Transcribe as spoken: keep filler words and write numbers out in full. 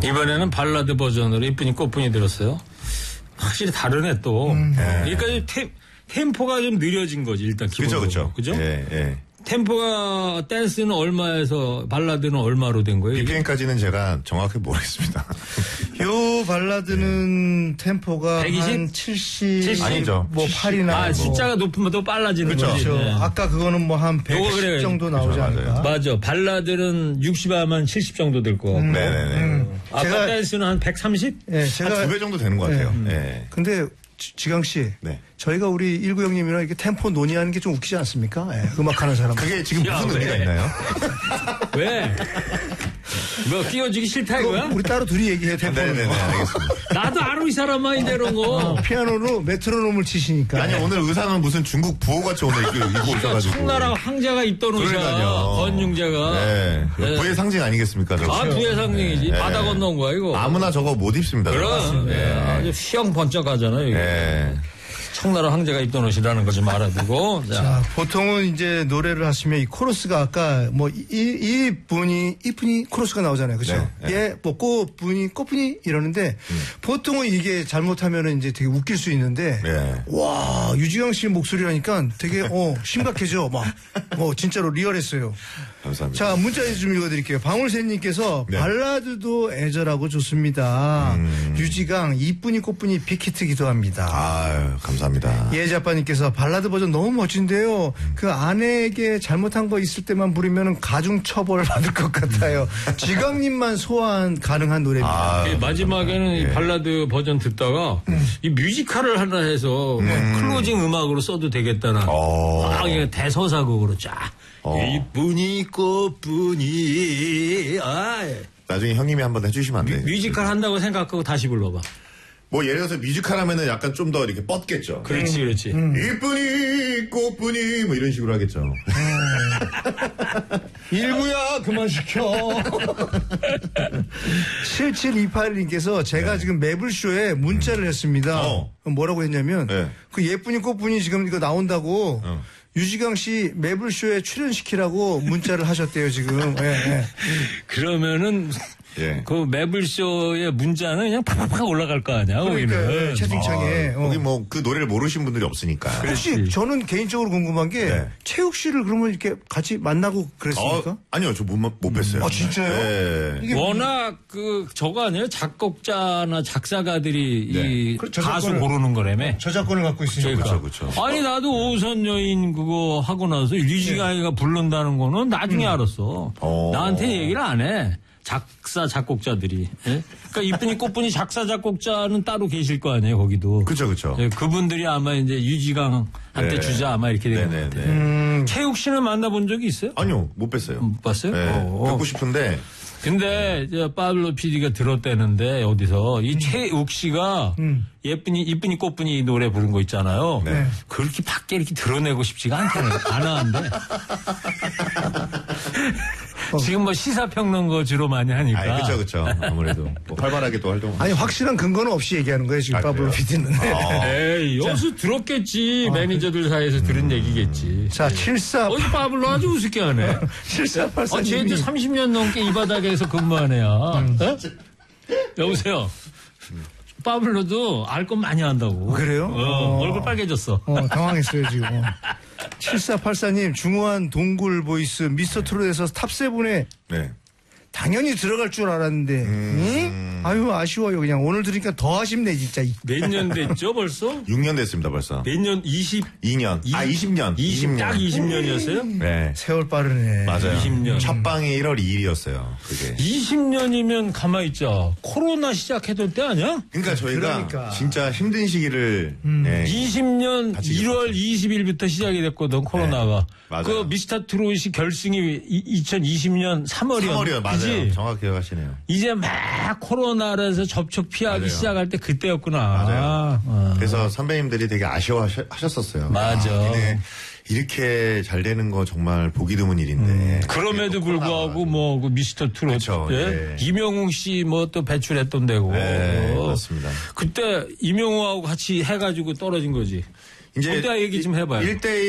이번에는 발라드 버전으로 이쁜이 꽃분이 들었어요. 확실히 다르네 또. 음. 네. 그러니까 템, 템포가 좀 느려진 거지 일단 기본적으로. 그죠, 그죠. 그죠? 예, 예. 템포가 댄스는 얼마에서 발라드는 얼마로 된 거예요? 비피엠까지는 제가 정확히 모르겠습니다. 요 발라드는 네. 템포가 백이십? 한 칠십, 칠십? 아니죠. 뭐 팔이나 아, 뭐. 숫자가 높으면 더 빨라지는 그렇죠. 거죠. 네. 아까 그거는 뭐 한 백십 그래. 정도 나오지 그렇죠, 않을까? 맞아. 발라드는 육십 하면 칠십 정도 될 거. 음. 네네네. 음. 아까 제가 댄스는 한 백삼십? 네, 제가 한 두 배 정도 되는 것 같아요. 네. 네. 근데 지강 씨, 네. 저희가 우리 일구 형님이랑 이렇게 템포 논의하는 게 좀 웃기지 않습니까? 네, 음악하는 사람. 그게 지금 야, 무슨 왜? 의미가 있나요? 왜? 뭐 끼워주기 싫다 이거야? 우리 따로 둘이 얘기해 템포. 네네네, 알겠습니다. 나도 알아 이 사람아 이런 거. 어, 피아노로 메트로놈을 치시니까. 아니 오늘 의상은 무슨 중국 부호같이 오늘 입고, 입고 오셔가지고. 청나라 황제가 입던 옷이야. 건융제가. 네. 네. 부의 상징 아니겠습니까? 저거? 아 부의 상징이지. 네. 바다 건너온 거야 이거. 아무나 저거 못 입습니다. 그럼. 네. 아주 휘영 번쩍하잖아요. 이거. 네. 청나라 황제가 입던 옷이라는 거 좀 알아두고. 자. 자, 보통은 이제 노래를 하시면 이 코러스가 아까 뭐 이, 이 분이 이 분이 코러스가 나오잖아요. 그렇죠? 네, 네. 예, 뭐 꽃분이 꽃분이 이러는데 음. 보통은 이게 잘못하면은 이제 되게 웃길 수 있는데 네. 와, 유지강 씨 목소리라니까 되게 어, 심각해져. 막 뭐 진짜로 리얼했어요. 감사합니다. 자, 문자 좀 읽어드릴게요. 방울새님께서 네. 발라드도 애절하고 좋습니다. 음. 유지강 이쁜이 꽃분이 빅히트기도 합니다. 아유, 감사합니다. 예자빠님께서 발라드 버전 너무 멋진데요. 음. 그 아내에게 잘못한 거 있을 때만 부르면 가중 처벌 받을 것 같아요. 지강님만 소환 가능한 노래입니다. 아, 마지막에는 예. 이 발라드 버전 듣다가 음. 이 뮤지컬을 하나 해서 음. 클로징 음악으로 써도 되겠다는 아, 이게 대서사곡으로 쫙. 어. 이쁜이 꽃분이 아. 나중에 형님이 한번 해주시면 안 돼요? 뮤지컬 한다고 생각하고 다시 불러봐. 뭐 예를 들어서 뮤지컬 하면은 약간 좀 더 이렇게 뻗겠죠. 그렇지, 음. 그렇지. 음. 이쁜이 꽃분이 뭐 이런 식으로 하겠죠. 음. 일구야 그만 시켜. 칠칠이팔님께서 제가 네. 지금 매블쇼에 문자를 음. 했습니다. 어. 뭐라고 했냐면 네. 그 예쁜이 꽃분이 지금 이거 나온다고 어. 유지강 씨 매블쇼에 출연시키라고 문자를 하셨대요 지금. 네, 네. 그러면은 예. 그 매블쇼의 문자는 그냥 팍팍팍 올라갈 거 아니야, 거기는. 채팅창에. 아, 어. 거기 뭐 그 노래를 모르신 분들이 없으니까. 혹시 그렇지. 저는 개인적으로 궁금한 게 네. 최욱 씨를 그러면 이렇게 같이 만나고 그랬습니까? 어, 아니요, 저 못 못 뵀어요. 아 진짜요? 네. 워낙 그 저거 아니에요? 작곡자나 작사가들이 네. 이 가수 고르는 거라며. 저작권을 갖고 있으니까. 그렇죠, 그렇죠. 아니 나도 오선 여인 그거 하고 나서 류지강이가 네. 부른다는 거는 나중에 음. 알았어. 오. 나한테 얘기를 안 해. 작사 작곡자들이. 예? 그러니까 이쁜이 꽃분이 작사 작곡자는 따로 계실 거 아니에요 거기도. 그렇죠, 그렇죠. 예, 그분들이 아마 이제 유지강한테 네. 주자 아마 이렇게 된 것 같아요. 음. 최욱 씨는 만나본 적이 있어요? 아니요, 못 뵀어요. 못 봤어요? 네, 뵙고 싶은데. 근데 네. 파블로 피디가 들었다는데 어디서 이 음. 최욱 씨가 음. 예쁜이 이쁜이 꽃분이 이 노래 부른 거 있잖아요. 네. 그렇게 밖에 이렇게 드러내고 싶지가 않다는 안 하는데. 어. 지금 뭐 시사평론가 주로 많이 하니까. 그렇죠, 그렇죠. 아무래도 뭐 활발하게 또 활동. 아니 확실한 근거는 없이 얘기하는 거예요 지금 아, 파블로 피디는. 아. 에이 여기서 들었겠지. 아, 매니저들 사이에서 음. 들은 얘기겠지. 자 칠사. 어이 파블로 아주 우습게 하네. 칠사팔사. 아, 쟤도 삼십 년 넘게 이 바닥에서 근무한 애야. 음. 어? 여보세요. 파블로도 알 건 많이 한다고. 그래요? 어, 어. 얼굴 빨개졌어. 어, 당황했어요 지금. 어. 칠사팔사님 중후한 동굴 보이스 미스터 트롯에서 탑세븐에 네. 당연히 들어갈 줄 알았는데 음. 응? 아유 아쉬워요. 그냥 오늘 들으니까 더 아쉽네 진짜. 몇 년 됐죠 벌써? 육 년 됐습니다 벌써. 몇 년? 이십이 년. 아 이십 년. 이십 년. 딱 이십 년이었어요? 네. 세월 빠르네. 맞아요. 이십 년. 첫 방이 일월 이일이었어요. 그게. 이십 년이면 가만히 있자. 코로나 시작했던 때 아니야? 그러니까 저희가 그러니까. 진짜 힘든 시기를 음. 네. 이십 년 일월 이십일부터 시작이 됐거든 코로나가. 네. 맞아요. 그 미스터 트롯이 결승이 이천이십 년 삼월이었 삼월이요. 맞아요. 그치? 정확히 기억하시네요. 이제 막 코로나라서 접촉 피하기 맞아요. 시작할 때 그때였구나. 맞아요. 아. 그래서 선배님들이 되게 아쉬워하셨었어요. 맞아. 아, 이렇게 잘 되는 거 정말 보기 드문 일인데. 음. 그럼에도 불구하고 뭐 그 미스터 트롯 그렇죠. 때 네. 이명웅 씨 뭐 또 배출했던 데고. 네, 맞습니다. 그때 이명웅하고 같이 해가지고 떨어진 거지. 이제 그때 얘기 좀 해봐요. 일 대 일